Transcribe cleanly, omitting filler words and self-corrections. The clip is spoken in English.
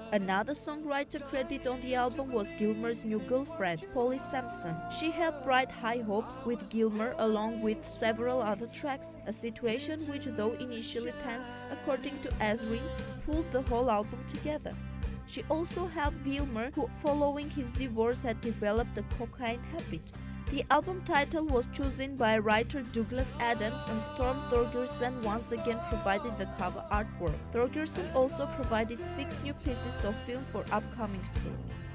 Another songwriter credited on the album was Gilmour's new girlfriend, Polly Sampson. She helped write High Hopes with Gilmour along with several other tracks, a situation which, though initially tense, according to Ezrin, pulled the whole album together. She also helped Gilmour, who following his divorce had developed a cocaine habit. The album title was chosen by writer Douglas Adams, and Storm Thorgerson once again provided the cover artwork. Thorgerson also provided 6 new pieces of film for upcoming tour.